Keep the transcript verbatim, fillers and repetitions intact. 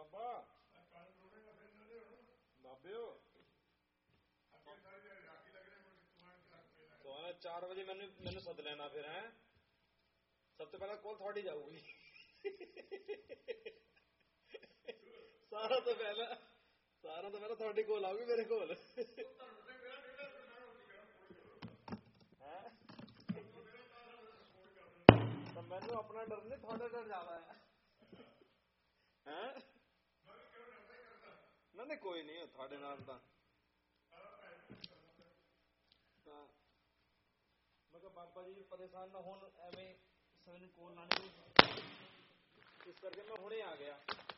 ਬਾਬਾ ਬਾਬਿਓ ਤੁਹਾਨੂੰ ਚਾਰ ਵਜੇ ਮੈਨੂੰ ਮੈਨੂੰ ਸੱਦ ਲੈਣਾ ਫਿਰ ਹੈ। ਸਭ ਤੋਂ ਪਹਿਲਾਂ ਕੋਲ ਤੁਹਾਡੀ ਜਾਊਗੀ। ਸਾਰਾ ਤੋਂ ਪਹਿਲਾਂ ਸਾਰਾ ਤੋਂ ਪਹਿਲਾਂ ਤੁਹਾਡੀ ਕੋਲ ਆਊਗੀ ਮੇਰੇ ਕੋਲ। ਹੈ ਤਾਂ ਮੈਨੂੰ ਆਪਣਾ ਡਰ ਨਹੀਂ, ਤੁਹਾਡਾ ਡਰ ਜ਼ਿਆਦਾ ਹੈ। ਹੈ ਨਾ ਨਹੀਂ ਕੋਈ ਨਹੀਂ ਤੁਹਾਡੇ ਨਾਲ ਤਾਂ ਮੈਂ ਕਿਹਾ ਬਾਬਾ ਜੀ ਪਰੇਸ਼ਾਨ ਨਾ ਹੋਣ, ਐਵੇਂ ਮੈਨੂੰ ਕੋਲ ਲਾਣੀ, ਇਸ ਕਰਕੇ ਮੈਂ ਹੁਣੇ ਆ ਗਿਆ।